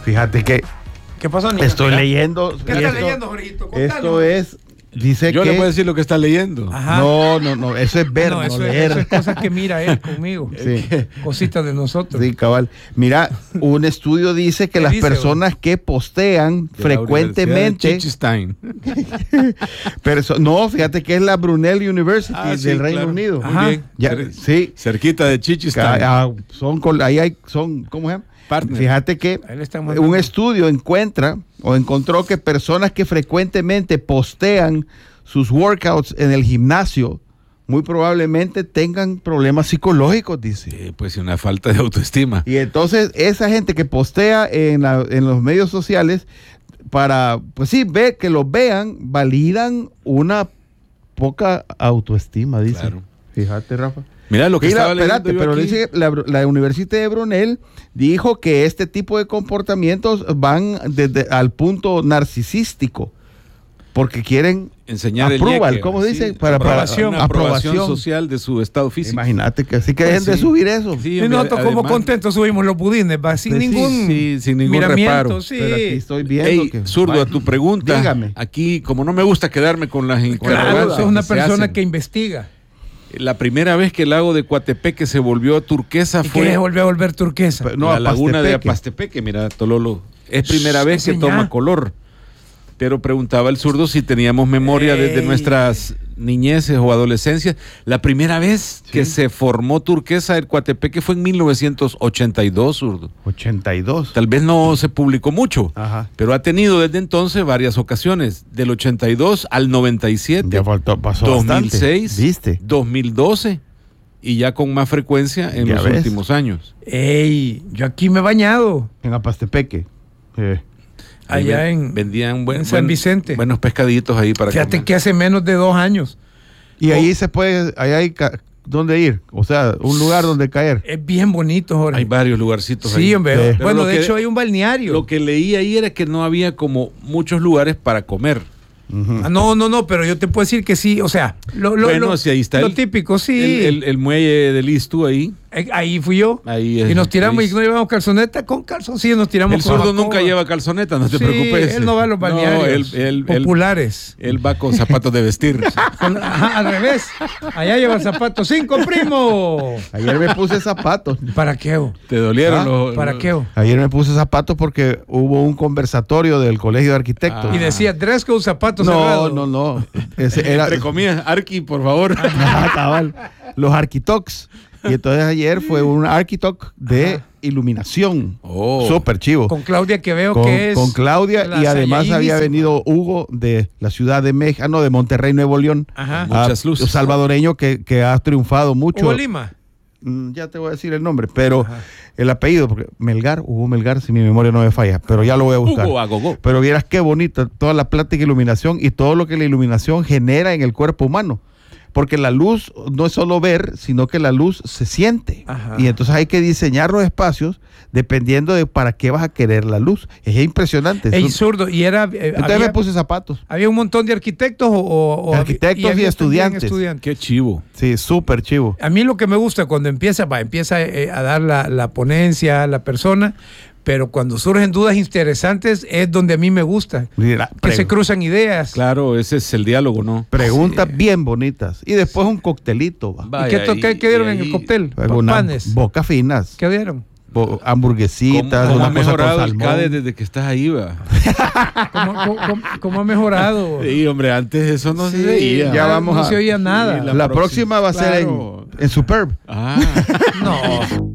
Fíjate que ¿Qué pasó, niño? estoy leyendo. ¿Qué estás leyendo, Jorgito? Contanos. Esto es, dice Yo que... le puedo decir lo que está leyendo. Ajá. No, eso es ver, no eso leer. es cosas que mira él conmigo. Sí. Cositas de nosotros. Sí, cabal. Mira, un estudio dice que ¿Qué las dice, personas que postean De la frecuentemente... Universidad de Chichestein. No, fíjate que es la Brunel University Sí, del Reino claro. Unido. Ajá. Muy bien. Ya, sí. Cerquita de Chichestein. Son, ¿cómo se llama? Partner. Fíjate que Ahí le están mandando. un estudio encontró que personas que frecuentemente postean sus workouts en el gimnasio muy probablemente tengan problemas psicológicos, dice. Pues una falta de autoestima. Y entonces esa gente que postea en los medios sociales para, pues sí, que los vean, validan una poca autoestima, dice. Claro. Fíjate, Rafa. Mira lo que Mira, estaba leyendo espérate, yo pero aquí. dice que la Universidad de Brunel dijo que este tipo de comportamientos van desde al punto narcisístico, porque quieren Enseñar el approval, ñeque, ¿cómo sí, dice? aprobación Aprobación social de su estado físico. Imagínate que así que dejen de Sí. subir eso. Sí, Y hombre, nosotros como además- contentos subimos los budines, va, sin Sí, ningún sin ningún miramiento, reparo. sí. Pero aquí estoy viendo Ey, que... zurdo, a tu pregunta. Dígame. Aquí, como no me gusta quedarme con las Claro, interrogantes sos una que se persona hacen, que investiga. La primera vez que el lago de Coatepeque se volvió turquesa ¿Y fue que volvió a volver turquesa? Pero no, la a laguna de Apastepeque. Apastepeque. Mira, Tololo. Es primera vez que señal. toma color. Pero preguntaba el zurdo si teníamos memoria desde Ey. nuestras niñeces o adolescencias. La primera vez que se formó turquesa el Coatepeque fue en 1982, zurdo. 82. Tal vez no se publicó mucho, Ajá. pero ha tenido desde entonces varias ocasiones. Del 82 al 97, Ya pasó 2006, bastante. ¿Viste? 2012 y ya con más frecuencia en Ya los ves. últimos años. Ey, yo aquí me he bañado. En Apastepeque. Ahí Allá en vendían en San Vicente. buenos pescaditos ahí para Fíjate comer. que hace menos de 2 años. Y ahí se puede, ahí hay dónde ir, o sea, un lugar donde caer. Es bien bonito, Jorge. Hay varios lugarcitos ahí. Sí, hombre. Sí. Pero Bueno, lo de que- hecho hay un balneario. Lo que leí ahí era que no había como muchos lugares para comer. Ujú. Ah, no, pero yo te puedo decir que sí, o sea, Bueno, si ahí está lo el- típico, sí. El muelle de Listu ahí. Ahí fui yo. Ahí Y nos tiramos ahí. y no llevamos calzoneta, con calzoncillos nos tiramos El con zurdo Jacoba. nunca lleva calzoneta, no te Sí, preocupes. él no va a los balnearios No, él populares. va con zapatos de vestir. Ajá, al revés. Allá lleva zapatos. 5, primo. Ayer me puse zapatos. ¿Para qué? Te dolieron Ah, los... ¿Para qué? Ayer me puse zapatos porque hubo un conversatorio del Colegio de Arquitectos. Y decía, dress code, zapatos No, cerrados. no. Ese era Entre comillas, Arqui, por favor. Ajá, cabal. Los Arquitocs. Y entonces ayer fue un Arquitoc de iluminación. Oh. Súper chivo. Con Claudia, que veo Con, que es. con Claudia, la y además había Saiyajinísima. venido Hugo de la Ciudad de México, de Monterrey, Nuevo León. Ajá. Muchas luces. Un salvadoreño que ha triunfado mucho. Hugo Lima. Ya te voy a decir el nombre, pero el apellido, porque Hugo Melgar, si mi memoria no me falla, pero ya lo voy a buscar. Hugo Agogó. Pero vieras qué bonita toda la plática de iluminación y todo lo que la iluminación genera en el cuerpo humano. Porque la luz no es solo ver, sino que la luz se siente. Ajá. Y entonces hay que diseñar los espacios dependiendo de para qué vas a querer la luz. Es impresionante. Ey, zurdo. Y era. Entonces me puse zapatos. ¿Había un montón de arquitectos Arquitectos y había también estudiantes. Qué chivo. Sí, súper chivo. A mí lo que me gusta cuando empieza a dar la ponencia, la persona, pero cuando surgen dudas interesantes es donde a mí me gusta. Mira, Que se cruzan ideas. Claro, ese es el diálogo, ¿no? preguntas bien bonitas. Y después un coctelito. Va. ¿Y Vaya, qué dieron en ahí- el cóctel? Unas Panes. bocas finas. ¿Qué dieron? Hamburguesitas, ¿Cómo ha una cosa con mejorado el salmón. CADE desde que estás ahí, va? ¿Cómo ha mejorado? Sí, hombre, antes eso no Sí, se veía. ya vamos no a- se oía nada. Sí, La próxima va a ser Claro. en Superb. Ah. No.